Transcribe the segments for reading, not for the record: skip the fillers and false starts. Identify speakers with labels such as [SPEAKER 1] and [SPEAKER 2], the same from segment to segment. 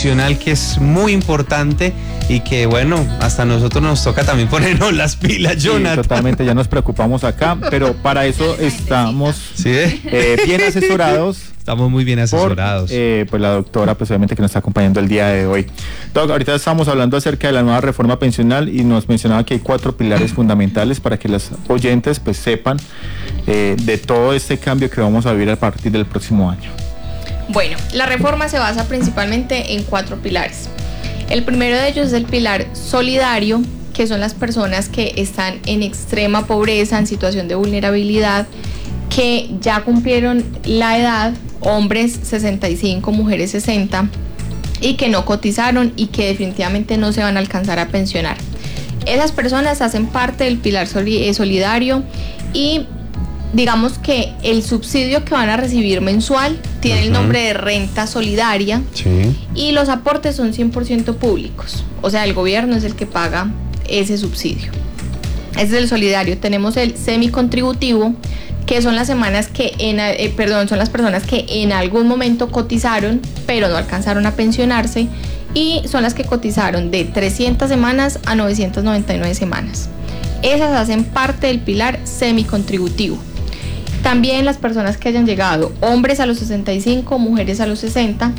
[SPEAKER 1] adicional que es muy importante y que, bueno, hasta nosotros nos toca también ponernos las pilas, Jonathan.
[SPEAKER 2] Sí, totalmente, ya nos preocupamos acá, pero para eso estamos bien asesorados.
[SPEAKER 1] Estamos muy bien asesorados.
[SPEAKER 2] Pues la doctora, pues obviamente que nos está acompañando el día de hoy. Doc, ahorita estamos hablando acerca de la nueva reforma pensional y nos mencionaba que hay 4 pilares fundamentales para que los oyentes pues sepan de todo este cambio que vamos a vivir a partir del próximo año.
[SPEAKER 3] Bueno, la reforma se basa principalmente en 4 pilares. El primero de ellos es el pilar solidario, que son las personas que están en extrema pobreza, en situación de vulnerabilidad, que ya cumplieron la edad, hombres 65, mujeres 60, y que no cotizaron y que definitivamente no se van a alcanzar a pensionar. Esas personas hacen parte del pilar solidario y digamos que el subsidio que van a recibir mensual tiene el nombre de renta solidaria, y los aportes son 100% públicos, o sea, el gobierno es el que paga ese subsidio. Ese es el solidario. Tenemos el semicontributivo, que son las semanas que son las personas que en algún momento cotizaron pero no alcanzaron a pensionarse, y son las que cotizaron de 300 semanas a 999 semanas. Esas hacen parte del pilar semicontributivo. También las personas que hayan llegado, hombres a los 65, mujeres a los 60,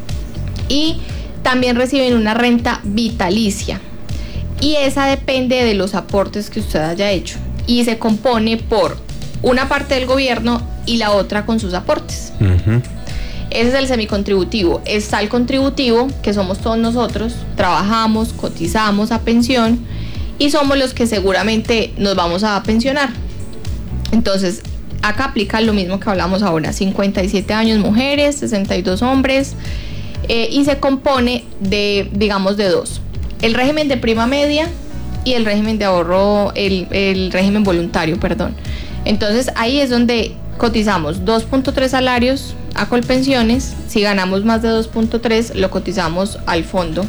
[SPEAKER 3] y también reciben una renta vitalicia, y esa depende de los aportes que usted haya hecho y se compone por una parte del gobierno y la otra con sus aportes. Ese es el semicontributivo. Está el contributivo, que somos todos nosotros, trabajamos, cotizamos a pensión y somos los que seguramente nos vamos a pensionar. Entonces, acá aplica lo mismo que hablamos ahora, 57 años mujeres, 62 hombres, y se compone de, digamos, de 2. El régimen de prima media y el régimen de ahorro, el régimen voluntario, perdón. Entonces ahí es donde cotizamos 2.3 salarios a Colpensiones. Si ganamos más de 2.3 lo cotizamos al fondo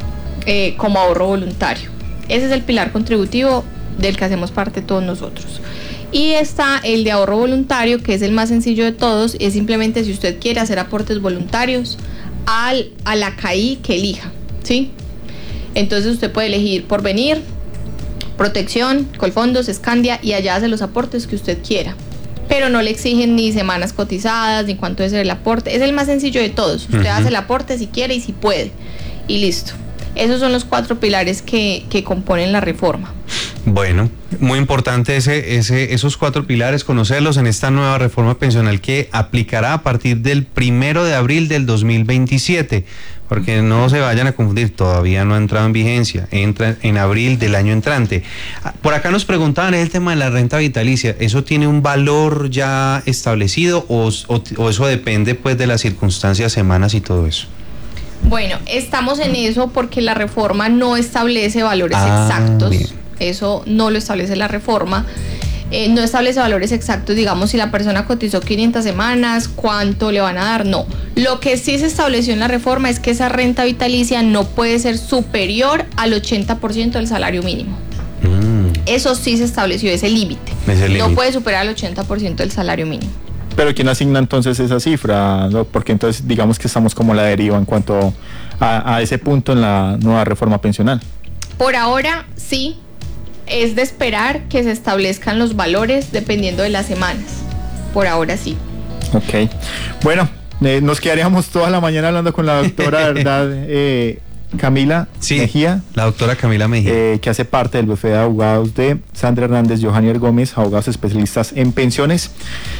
[SPEAKER 3] como ahorro voluntario. Ese es el pilar contributivo del que hacemos parte todos nosotros. Y está el de ahorro voluntario, que es el más sencillo de todos. Es simplemente si usted quiere hacer aportes voluntarios a la CAI que elija, ¿sí? Entonces usted puede elegir Porvenir, Protección, Colfondos, Scandia, y allá hace los aportes que usted quiera. Pero no le exigen ni semanas cotizadas, ni cuánto es el aporte. Es el más sencillo de todos. Usted hace el aporte si quiere y si puede. Y listo. Esos son los 4 pilares que componen la reforma.
[SPEAKER 1] Bueno, muy importante esos 4 pilares, conocerlos en esta nueva reforma pensional que aplicará a partir del 1 de abril del 2027, porque no se vayan a confundir, todavía no ha entrado en vigencia, entra en abril del año entrante. Por acá nos preguntaban el tema de la renta vitalicia, ¿eso tiene un valor ya establecido o eso depende pues de las circunstancias, semanas y todo eso?
[SPEAKER 3] Bueno, estamos en eso porque la reforma no establece valores exactos. Bien. Eso no lo establece la reforma. No establece valores exactos, digamos, si la persona cotizó 500 semanas, ¿cuánto le van a dar? No. Lo que sí se estableció en la reforma es que esa renta vitalicia no puede ser superior al 80% del salario mínimo. Eso sí se estableció, ese límite. No puede superar el 80% del salario mínimo.
[SPEAKER 2] Pero ¿quién asigna entonces esa cifra? ¿No? Porque entonces digamos que estamos como a la deriva en cuanto a ese punto en la nueva reforma pensional.
[SPEAKER 3] Por ahora sí, es de esperar que se establezcan los valores dependiendo de las semanas. Por ahora sí.
[SPEAKER 2] Ok. Bueno, nos quedaríamos toda la mañana hablando con la doctora, ¿verdad? Camila Mejía.
[SPEAKER 1] La doctora Camila Mejía.
[SPEAKER 2] Que hace parte del bufete de abogados de Sandra Hernández, Johanier Gómez, abogados especialistas en pensiones.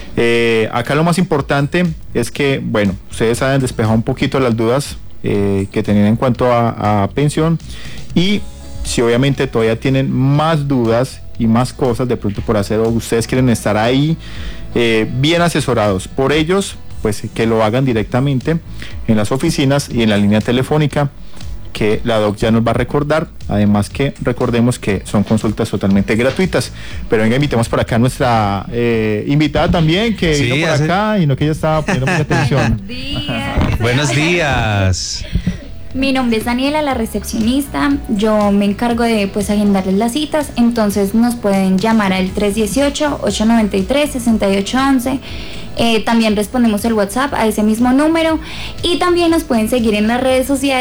[SPEAKER 2] Acá lo más importante es que, bueno, ustedes saben despejar un poquito las dudas que tenían en cuanto a pensión, y si obviamente todavía tienen más dudas y más cosas de pronto por hacer, o ustedes quieren estar ahí bien asesorados por ellos, pues que lo hagan directamente en las oficinas y en la línea telefónica que la doc ya nos va a recordar. Además que recordemos que son consultas totalmente gratuitas. Pero venga, invitemos por acá a nuestra invitada también, que vino por acá y no que ella estaba poniendo mucha atención.
[SPEAKER 4] Buenos días.
[SPEAKER 1] Buenos días.
[SPEAKER 4] Mi nombre es Daniela, la recepcionista. Yo me encargo de agendarles las citas. Entonces nos pueden llamar al 318-893-6811. También respondemos el WhatsApp a ese mismo número, y también nos pueden seguir en las redes sociales